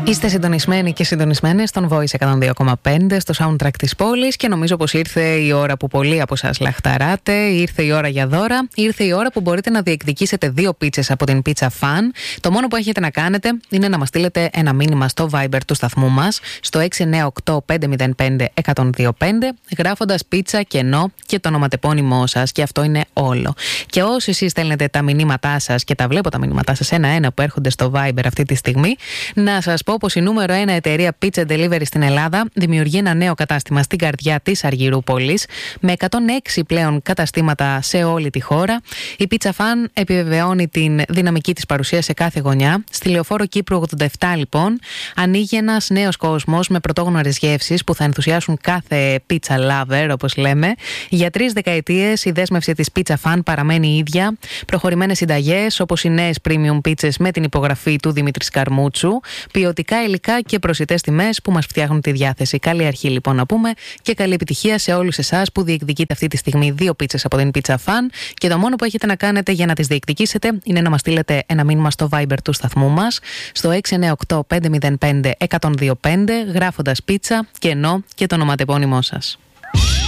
Είστε συντονισμένοι και συντονισμένες στον Voice 102,5 στο soundtrack της πόλης και νομίζω πως ήρθε η ώρα που πολλοί από εσάς λαχταράτε, ήρθε η ώρα για δώρα, ήρθε η ώρα που μπορείτε να διεκδικήσετε 2 πίτσες από την Pizza Fan. Το μόνο που έχετε να κάνετε είναι να μας στείλετε ένα μήνυμα στο Viber του σταθμού μας στο 698-505-1025 γράφοντας πίτσα, κενό και το ονοματεπώνυμό σας, και αυτό είναι όλο. Και όσοι εσείς στέλνετε τα μηνύματά σας, και τα βλέπω τα μηνύματά σας ένα-ένα που έρχονται στο Viber αυτή τη στιγμή, να σας πω πως η νούμερο 1 εταιρεία Pizza Delivery στην Ελλάδα δημιουργεί ένα νέο κατάστημα στην καρδιά της Αργυρούπολης με 106 πλέον καταστήματα σε όλη τη χώρα. Η Pizza Fan επιβεβαιώνει την δυναμική της παρουσία σε κάθε γωνιά. Στη Λεωφόρο Κύπρου 87 λοιπόν ανοίγει ένας νέος κόσμος με πρωτόγνωρες γεύσεις που θα ενθουσιάσουν κάθε pizza lover, όπως λέμε. Για 3 δεκαετίες η δέσμευση της Pizza Fan παραμένει η ίδια. Προχωρημένες συνταγές όπως οι νέες premium pizzas με την υπογραφή του Δημήτρη Σκαρμούτσου, ποιοτικά υλικά και προσιτές τιμές που μας φτιάχνουν τη διάθεση. Καλή αρχή λοιπόν να πούμε, και καλή επιτυχία σε όλους εσάς που διεκδικείτε αυτή τη στιγμή 2 πίτσες από την Pizza Fan. Και το μόνο που έχετε να κάνετε για να τις διεκδικήσετε είναι να μας στείλετε ένα μήνυμα στο Viber του σταθμού μας στο 698-505-1025 γράφοντας πίτσα, κενό και το ονοματεπώνυμό σας.